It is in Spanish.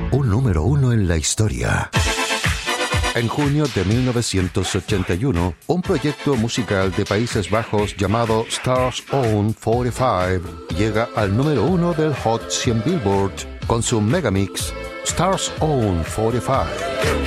un número uno en la historia. En junio de 1981, un proyecto musical de Países Bajos llamado Stars On 45 llega al número uno del Hot 100 Billboard con su megamix Stars On 45.